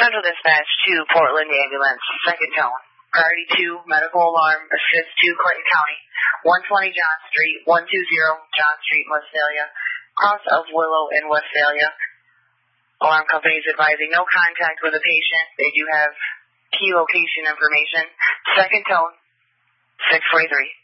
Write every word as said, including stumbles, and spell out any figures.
Central Dispatch to Portland Ambulance, second tone. Priority two, medical alarm, assist to Clayton County, one twenty John Street, one two zero John Street, Westphalia, cross of Willow and Westphalia. Alarm company is advising no contact with the patient. They do have key location information. Second tone, six forty-three.